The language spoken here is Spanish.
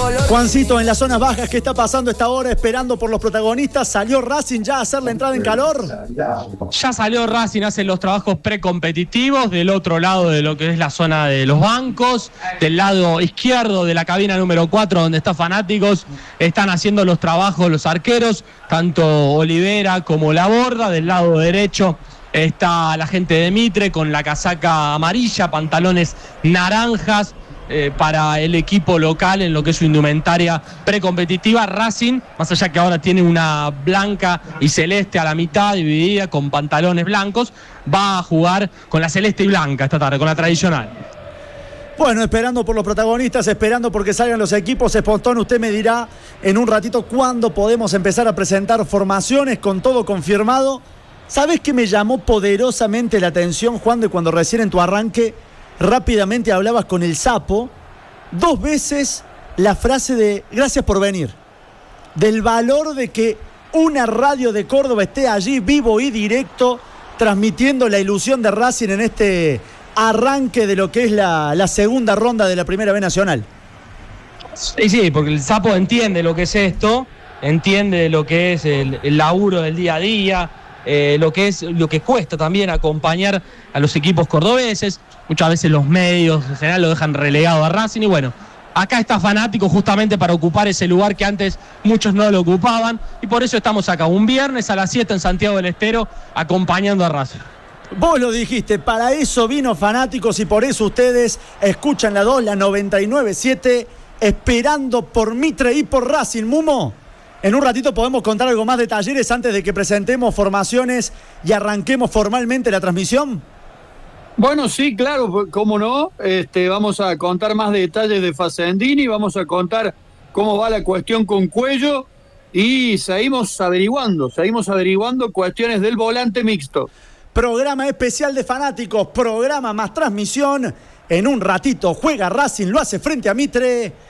Juancito, en las zonas bajas, ¿qué está pasando a esta hora esperando por los protagonistas? ¿Salió Racing ya a hacer la entrada en calor? Ya salió Racing, hace los trabajos precompetitivos del otro lado de lo que es la zona de los bancos, del lado izquierdo de la cabina número 4 donde está Fanáticos, están haciendo los trabajos los arqueros, tanto Olivera como Laborda. Del lado derecho está la gente de Mitre con la casaca amarilla, pantalones naranjas, para el equipo local en lo que es su indumentaria precompetitiva. Racing, más allá que ahora tiene una blanca y celeste a la mitad dividida con pantalones blancos, va a jugar con la celeste y blanca esta tarde, con la tradicional. Bueno, esperando por los protagonistas, esperando porque salgan los equipos. Espontón, usted me dirá en un ratito cuándo podemos empezar a presentar formaciones con todo confirmado. ¿Sabes qué me llamó poderosamente la atención, Juan, de cuando recién en tu arranque rápidamente hablabas con el Sapo? 2 veces la frase de gracias por venir, del valor de que una radio de Córdoba esté allí vivo y directo transmitiendo la ilusión de Racing en este arranque de lo que es la segunda ronda de la Primera B Nacional. Sí, porque el Sapo entiende lo que es esto, entiende lo que es el laburo del día a día, lo que cuesta también acompañar a los equipos cordobeses. Muchas veces los medios en general lo dejan relegado a Racing y bueno, acá está Fanático justamente para ocupar ese lugar que antes muchos no lo ocupaban y por eso estamos acá un viernes a las 7 en Santiago del Estero acompañando a Racing. Vos lo dijiste, para eso vino Fanáticos y por eso ustedes escuchan la 2, la 99.7, esperando por Mitre y por Racing. Mumo, en un ratito podemos contar algo más de Talleres antes de que presentemos formaciones y arranquemos formalmente la transmisión. Bueno, sí, claro, cómo no. Vamos a contar más detalles de Facendini, vamos a contar cómo va la cuestión con Cuello y seguimos averiguando cuestiones del volante mixto. Programa especial de Fanáticos, programa más transmisión. En un ratito juega Racing, lo hace frente a Mitre.